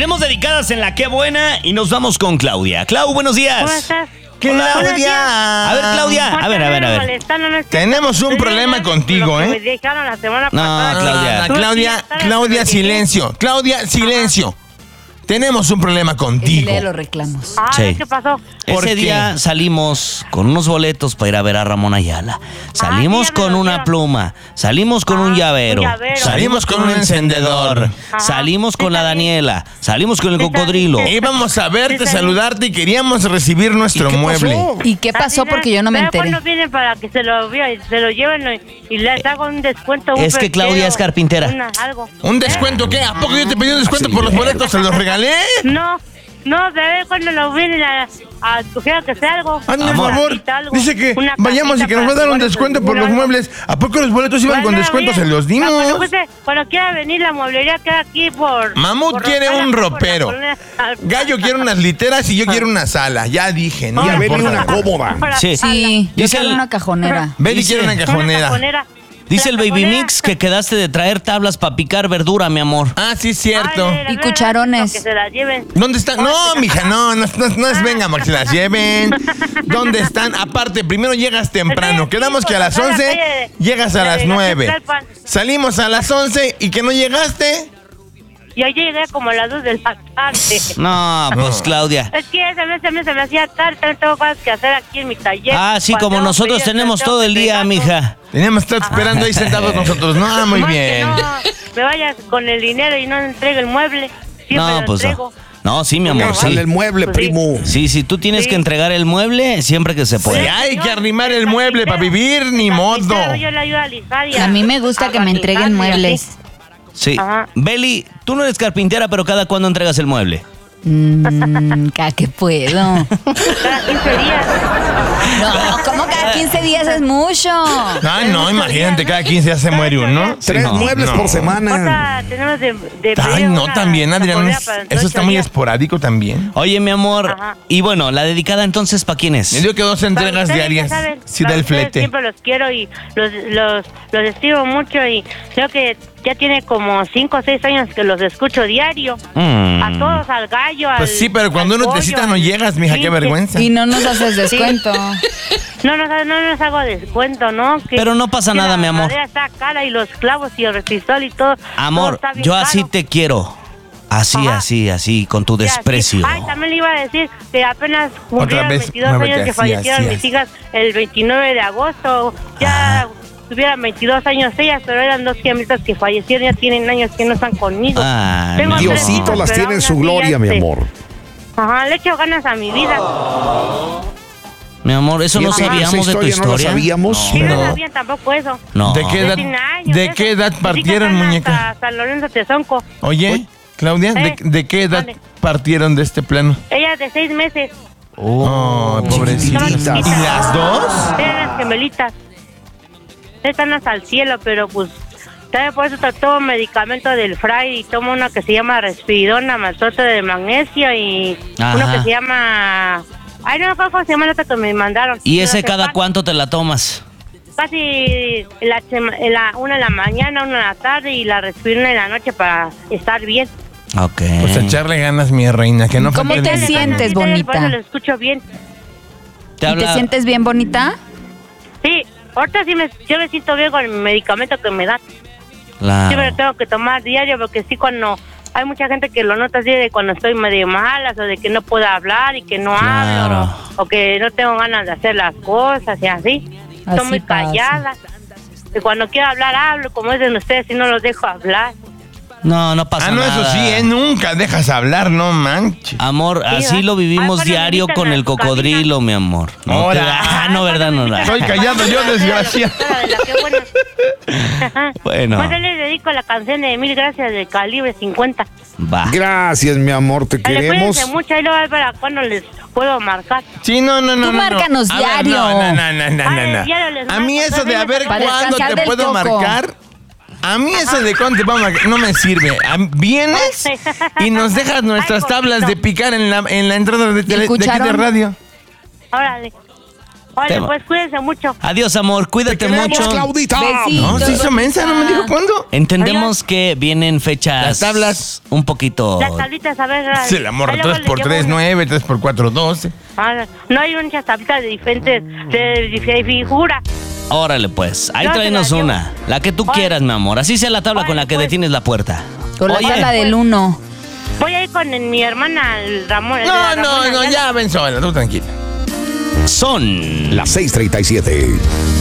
Tenemos dedicadas en la Qué Buena y nos vamos con Claudia. Clau, buenos días. ¿Cómo estás? Claudia. A ver, Claudia, a ver. Tenemos un problema contigo, Me dejaron la semana No, pasada. Claudia, silencio. Claudia, silencio. Tenemos un problema contigo. Lee los reclamos. Sí. ¿Qué pasó? ¿Por Ese qué? día salimos con unos boletos para ir a ver a Ramón Ayala. Salimos sí, ya me con lo una dieron. pluma. Salimos con un llavero. Salimos con un encendedor. Salimos con la Está bien. Daniela. Salimos con el cocodrilo. Íbamos a verte, Está bien. saludarte y queríamos recibir nuestro mueble. ¿Y qué pasó? Porque yo no me enteré. ¿Cuándo vienen para que se lo lleven y les hago un descuento? Es que Claudia es carpintera. Algo. ¿Un descuento qué? ¿A poco yo te pedí un descuento por los boletos? ¿Se los regalé? No, de ver cuando lo vienen a escoger que sea algo. Hazme Amor. un favor. Algo. Dice que Una vayamos y casita que nos va a dar un para descuento por los algo. muebles. ¿A poco los boletos iban con Bueno, descuento? bien. Se los dimos. Cuando quiera venir la mueblería queda aquí por... Mamut por quiere Rosales, un por la ropero. colonia. Gallo quiere unas literas y yo quiero una sala. Ya dije, no Ahora, me ven importa. una cómoda. Por la Sí. sala. Sí, yo Dice quiero el- una cajonera. Betty Dice- quiere una Una cajonera. cajonera. Dice el La Baby cajonera. Mix que quedaste de traer tablas para picar verdura, mi amor. Ah, sí, cierto. Ay, Y cucharones. Que se las lleven. ¿Dónde están? No, mija, no es venga para que se las lleven. ¿Dónde están? Aparte, primero llegas temprano. Quedamos que a las 11 llegas a las 9. Salimos a las 11 y que no llegaste. Y ahí llegué como a las 2 de la tarde. No, pues Claudia. Es que se me hacía tarde, también tengo cosas que hacer aquí en mi taller. Ah, sí, Cuando como tengo nosotros pedidos, tenemos tengo todo el que día, entregar todo. mija. Teníamos que estar esperando ahí sentados nosotros. No, muy Más que bien. no me vayas con el dinero y no entregue el mueble. Siempre No, lo pues entrego. no, sí, mi amor, Sale el sí. mueble, Pues sí. primo. Sí, tú tienes Sí. que entregar el mueble siempre que se Sí, pueda. hay que arrimar el mueble para vivir, ni modo. Yo le ayudo a lijar y A mí me gusta que me entreguen muebles. Sí. Ajá. Beli, tú no eres carpintera, pero ¿cada cuándo entregas el mueble? Cada que puedo. Cada 15 días. No, ¿cómo cada 15 días es mucho? Ay, no, imagínate, cada 15 días se muere uno. 3 No, muebles no. por semana. Otra tenemos de Ay, pedir no, una también, Adrián. cajonera para Eso está 8 muy días. esporádico también. Oye, mi amor, Ajá. y bueno, la dedicada entonces, ¿para quién es? Me digo que 2 entregas Ustedes diarias. ya saben, Sí, para da el ustedes flete. Siempre los quiero y los estimo mucho y creo que ya tiene como 5 o 6 años que los escucho diario. Mm. A todos, al gallo, Pues sí, pero cuando uno te cita no llegas, mija, qué vergüenza. Y no nos haces descuento. No nos hago descuento, ¿no? Que- Pero no pasa que nada, la mi amor. madera está cara y los clavos y el resistol y todo. todo Amor, está bien yo así caro. te quiero. Así, Ajá. así, con tu Sí, así. desprecio. Ay, también le iba a decir que apenas Otra cumplieron vez, 22 muévete años que así, fallecieron así, mis hijas el 29 de agosto. Ya tuvieran 22 años ellas, pero eran 2 gemelas que fallecieron, ya tienen años que no están conmigo. Ah, Tengo mi 3 amor. Diosito hijos, las pero tiene en aún su así, gloria, mi amor. Ajá, le echo ganas a mi vida. Mi amor, eso no Fíjate, sabíamos de tu esa historia no la historia. sabíamos. Y no No. sabían tampoco eso. No. ¿De qué edad, Tiene años, ¿de eso. qué edad Mis hijas partieron, están muñeca? hasta San Lorenzo Tezonco. Oye, Claudia, ¿de qué edad Vale. partieron de este plano? Ella de 6 meses. Oh, pobrecita. chiquititas. ¿Y las dos? Eran las gemelitas. Están hasta el cielo, pero pues también por eso tomo medicamento del Fray y tomo uno que se llama Respiridona, maltoto de magnesio y Ajá. uno que se llama... Ay, no me acuerdo cómo se llama el otro que me mandaron. ¿Y Pero ese que cada pa- cuánto te la tomas? Casi una en la mañana, una en la tarde y la Respiridona en la noche para estar bien. Ok. Pues echarle ganas, mi reina, que no ¿Cómo falte te el sientes, Por eso bonita? lo escucho bien. ¿Te ¿Y habla? te sientes bien bonita? Sí, ahorita sí yo me siento bien con el medicamento que me dan. Claro. Siempre lo tengo que tomar diario porque sí cuando hay mucha gente que lo nota así de cuando estoy medio malas o de que no puedo hablar y que no Claro. hablo o que no tengo ganas de hacer las cosas y así. Así Estoy muy pasa. callada. Y cuando quiero hablar hablo como dicen ustedes y no los dejo hablar. No pasa Ah, no, nada. eso sí, nunca dejas hablar, no manches. Amor, así ¿verdad? lo vivimos Ay, cuando diario me con invitan el a su cocodrilo, mi amor. No, Ahora. no, ¿verdad? No, no. Estoy callado yo, desgraciado. Bueno. Pues yo les dedico la canción de Mil Gracias de Calibre 50. Va. Gracias, mi amor, te Ay, queremos. cuídense mucho, ahí lo voy a ver a cuándo les puedo marcar. Sí, no. Tú márcanos A ver, diario. No. Diario les A mí marco, eso de a ver Para cuándo descansar te del puedo coco. marcar. A mí eso de cuándo te puedo marcar no me sirve. Vienes y nos dejas nuestras Ay, tablas de poquito. picar en la entrada de aquí de cucharón? radio. Órale. Vale, pues cuídense mucho. Adiós, amor. Cuídate mucho. Claudita. No, se hizo mensa, no me dijo cuándo. Entendemos que vienen fechas. Las tablas. Un poquito. Las tablitas, a ver. Se la morra, ahí luego 3 por les 3, llevo 9, 3 por 4, 12. no hay muchas tablitas de diferentes de figura. Órale, pues. Ahí No, tráenos te la llevo. una. La que tú Órale. quieras, mi amor. Así sea la tabla con la que Órale, pues. detienes la puerta. Con la Oye, tabla del 1. Voy a ir con mi hermana, el Ramón. No, Ramón no, Ayala. ya ven sola, tú tranquila. son Las 6:37.